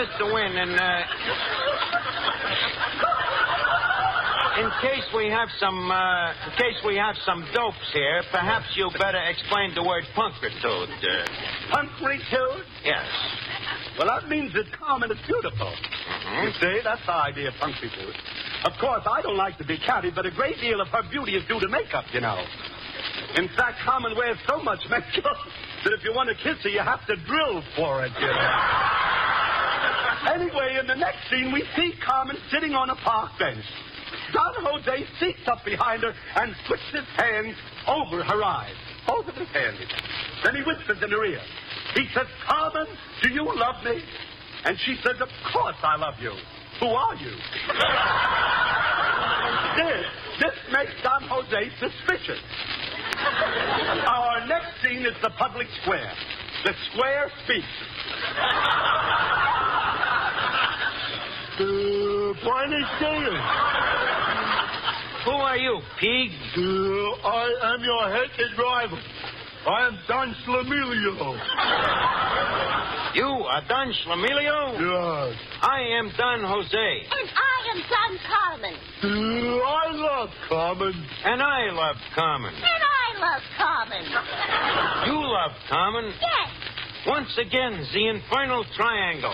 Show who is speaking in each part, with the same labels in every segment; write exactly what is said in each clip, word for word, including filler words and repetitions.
Speaker 1: Mister Wynn, and, uh... in case we have some, uh... in case we have some dopes here, perhaps you better explain the word punkritude. Uh...
Speaker 2: Punkritude?
Speaker 1: Yes.
Speaker 2: Well, that means that Carmen is beautiful.
Speaker 1: Mm-hmm.
Speaker 2: You see, that's the idea of punkritude. Of course, I don't like to be catty, but a great deal of her beauty is due to makeup, you know. In fact, Carmen wears so much makeup that if you want to kiss her, you have to drill for it, you know. Anyway, in the next scene, we see Carmen sitting on a park bench. Don Jose sneaks up behind her and puts his hands over her eyes. Both of his hands. Then he whispers in her ear. He says, Carmen, do you love me? And she says, of course I love you. Who are you? this, this makes Don Jose suspicious. Our next scene is the public square. The square speaks.
Speaker 3: Uh, Buenos Dias.
Speaker 1: Who are you, pig?
Speaker 3: Uh, I am your head driver. I am Don Schlemilio.
Speaker 1: You are Don Schlemilio?
Speaker 3: Yes.
Speaker 1: I am Don Jose.
Speaker 4: And I am Don Carmen.
Speaker 3: Uh, I love Carmen.
Speaker 1: And I love Carmen.
Speaker 4: And I love Carmen.
Speaker 1: You love Carmen?
Speaker 4: Yes.
Speaker 1: Once again, the infernal triangle.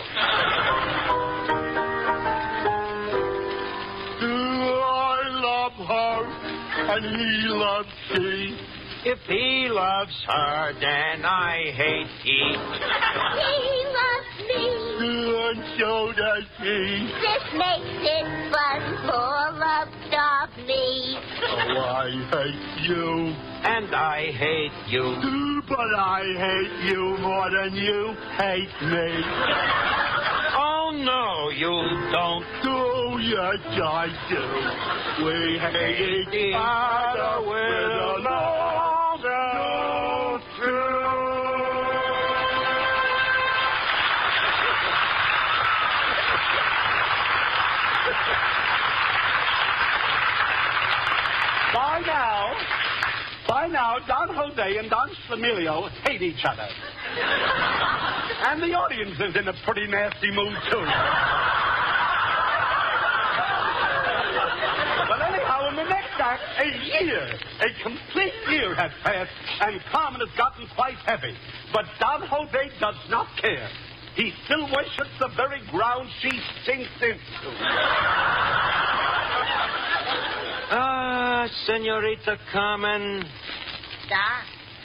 Speaker 3: Uh, I love her, and he loves she.
Speaker 1: If he loves her, then I hate he.
Speaker 4: He loves me.
Speaker 3: And so does he.
Speaker 4: This makes it fun for loved of me.
Speaker 3: Oh, I hate you.
Speaker 1: And I hate you.
Speaker 3: Uh, But I hate you more than you hate me.
Speaker 1: Oh, no, you don't.
Speaker 3: Oh, yes, I do. We hate each other with a long, long
Speaker 2: By now, by now, Don Jose and Don Schlemilio hate each other. And the audience is in a pretty nasty mood, too. Well, anyhow, in the next act, a year, a complete year has passed, and Carmen has gotten quite heavy. But Don Jose does not care. He still worships the very ground she sinks into.
Speaker 1: Ah, Senorita Carmen.
Speaker 4: Da.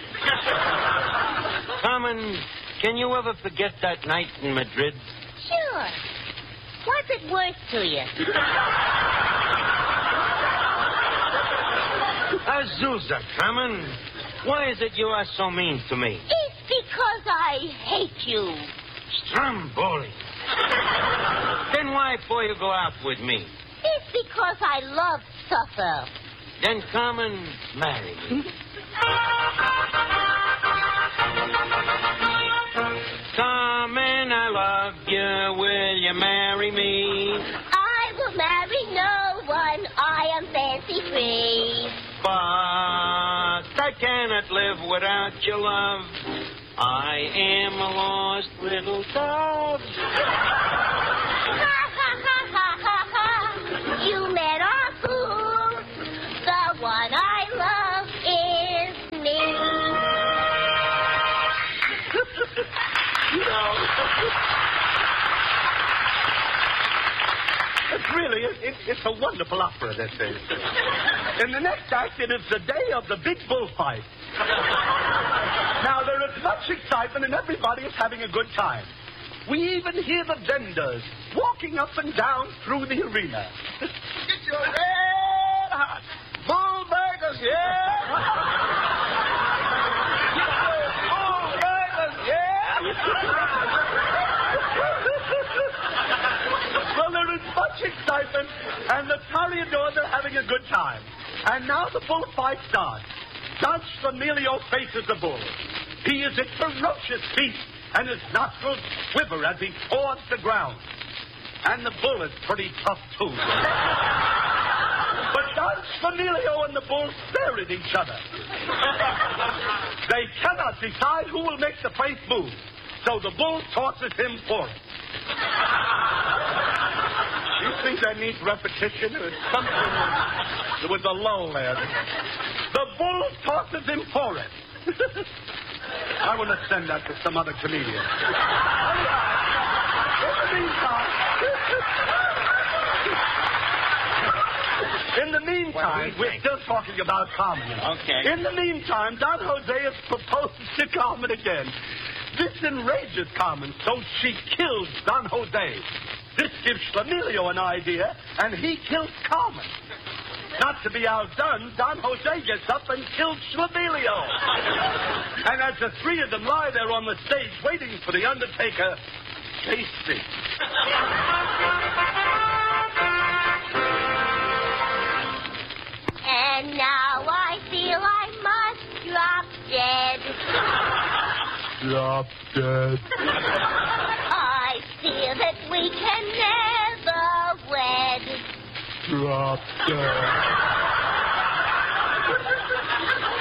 Speaker 1: Carmen, can you ever forget that night in Madrid?
Speaker 4: Sure. What's it worth to you?
Speaker 1: Azusa, Carmen. Why is it you are so mean to me?
Speaker 4: It's because I hate you.
Speaker 1: Stromboli. Then why for you go out with me?
Speaker 4: It's because I love supper.
Speaker 1: Then Carmen, marry me. Carmen, I love you. Will you marry me?
Speaker 4: I will marry no one. I am fancy free.
Speaker 1: But I cannot live without your love. I am a lost little dove.
Speaker 4: Ha ha ha ha ha ha. You met a fool. The one I love is me.
Speaker 2: You know, it's really, it, it, it's a wonderful opera, this is. In the next act, it is the day of the big bullfight. Now, there is much excitement, and everybody is having a good time. We even hear the vendors walking up and down through the arena.
Speaker 5: Get your red hot bull burgers, yeah? Get your bull burgers, yeah?
Speaker 2: Well, there is much excitement, and the toreadors are having a good time. And now the bullfight starts. Don Schlemilio faces the bull. He is a ferocious beast, and his nostrils quiver as he paws the ground. And the bull is pretty tough, too. But Don Schlemilio and the bull stare at each other. They cannot decide who will make the place move, so the bull tosses him for it. You think that needs repetition or something? There was a lull there. The bull tosses him for it. I want to send that to some other comedian. In the meantime... In the meantime, we're still talking about Carmen.
Speaker 1: Okay.
Speaker 2: In the meantime, Don Jose has proposed to Carmen again. This enrages Carmen, so she kills Don Jose. This gives Flamilio an idea, and he kills Carmen. Not to be outdone, Don Jose gets up and kills Flamilio. And as the three of them lie there on the stage waiting for the Undertaker, they sing.
Speaker 4: And now I feel I must drop dead.
Speaker 3: Drop dead.
Speaker 4: I feel that we can never wed.
Speaker 3: Drop dead.